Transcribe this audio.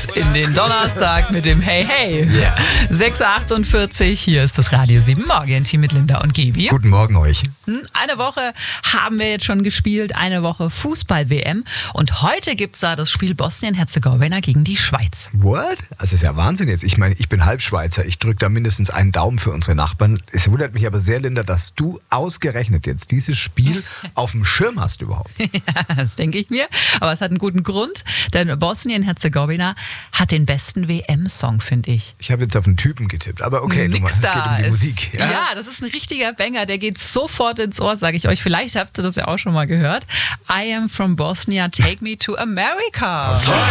in den Donnerstag mit dem Hey Hey. Yeah. 6.48 Uhr, hier ist das Radio 7 Morgen-Team mit Linda und Gaby. Guten Morgen euch. Eine Woche haben wir jetzt schon gespielt, eine Woche Fußball-WM und heute gibt's da das Spiel Bosnien-Herzegowina gegen die Schweiz. What? Das ist ja Wahnsinn jetzt. Ich meine, ich bin Halbschweizer. Ich drücke da mindestens einen Daumen für unsere Nachbarn. Es wundert mich aber sehr, Linda, dass du ausgerechnet jetzt dieses Spiel auf dem Schirm hast überhaupt. Ja, das denke ich mir. Aber es hat einen guten Grund, denn Bosnien-Herzegowina hat den besten WM-Song, finde ich. Ich habe jetzt auf einen Typen getippt, aber okay, es geht um die Musik. Ja, das ist ein richtiger Banger, der geht sofort ins Ohr, sage ich euch. Vielleicht habt ihr das ja auch schon mal gehört. I am from Bosnia, take me to America. Okay.